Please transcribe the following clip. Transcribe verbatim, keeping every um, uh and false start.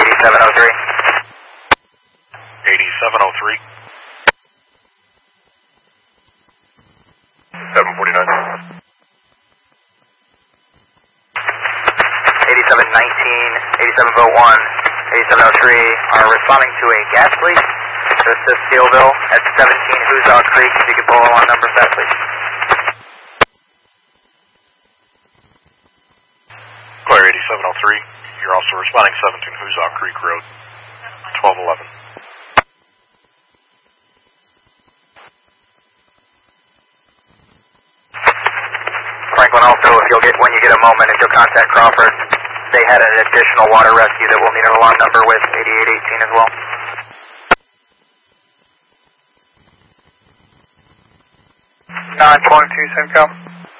eighty-seven oh three. eighty-seven oh three. seven forty-nine. eighty-seven nineteen, eighty-seven oh one, eighty-seven oh three are responding to a gas leak to assist Steelville at seventeen Huzaw Creek. If you could pull along number for that, please. Clear eighty-seven oh three. You're also responding seventeen Huzaw Creek Road, twelve eleven. Franklin, also, if you'll get, when you get a moment, if you'll contact Crawford, they had an additional water rescue that will need an alarm number with eighty-eight eighteen as well. nine twenty-two, Simcoe.